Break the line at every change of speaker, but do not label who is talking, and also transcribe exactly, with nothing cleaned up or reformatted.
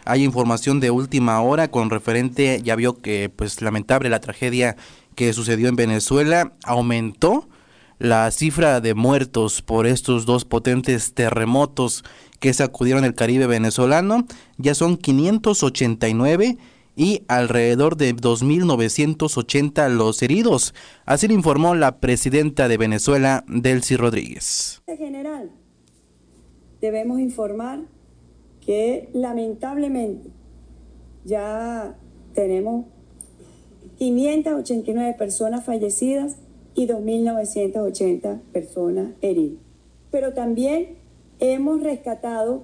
hay información de última hora con referente, ya vio que pues lamentable la tragedia que sucedió en Venezuela, aumentó la cifra de muertos por estos dos potentes terremotos que sacudieron el Caribe venezolano. Ya son quinientos ochenta y nueve y alrededor de dos mil novecientos ochenta los heridos. Así lo informó la presidenta de Venezuela, Delcy Rodríguez.
En general, debemos informar que lamentablemente ya tenemos quinientas ochenta y nueve personas fallecidas y dos mil novecientas ochenta personas heridas. Pero también hemos rescatado